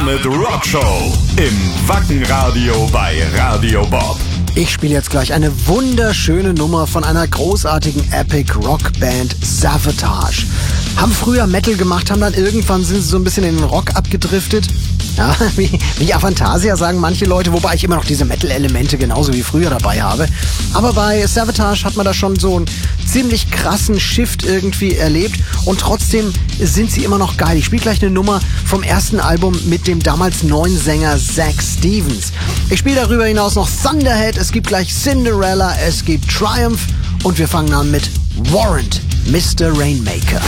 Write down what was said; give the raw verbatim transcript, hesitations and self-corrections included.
Planet Rock Show im Wackenradio bei Radio Bob. Ich spiele jetzt gleich eine wunderschöne Nummer von einer großartigen Epic Rock Band, Savatage. Haben früher Metal gemacht, haben dann irgendwann sind sie so ein bisschen in den Rock abgedriftet. Ja, wie, wie Avantasia sagen manche Leute, wobei ich immer noch diese Metal-Elemente genauso wie früher dabei habe. Aber bei Savatage hat man da schon so einen ziemlich krassen Shift irgendwie erlebt und trotzdem sind sie immer noch geil. Ich spiele gleich eine Nummer vom ersten Album mit dem damals neuen Sänger Zach Stevens. Ich spiele darüber hinaus noch Thunderhead, es gibt gleich Cinderella, es gibt Triumph und wir fangen an mit Warrant, Mister Rainmaker.